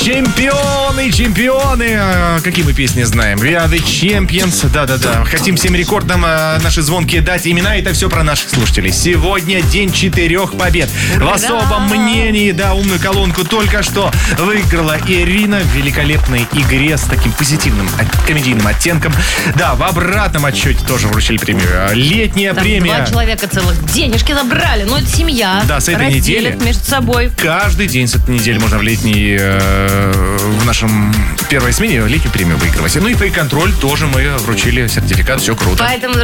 Чемпионы. Какие мы песни знаем? We are the champions. Да. Хотим всем рекордам наши звонкие дать имена. Это все про наших слушателей. Сегодня день 4 побед. Ура! В особом мнении, умную колонку только что выиграла Ирина в великолепной игре с таким позитивным комедийным оттенком. Да, в обратном отсчете тоже вручили премию. Летняя премия. 2 человека целых денежки забрали. Это семья. Да, с этой недели. Между собой. Каждый день с этой недели можно в летний, в нашем первой смене летнюю премию выигрывать. Ну и при контроль тоже мы вручили сертификат. Все круто. Поэтому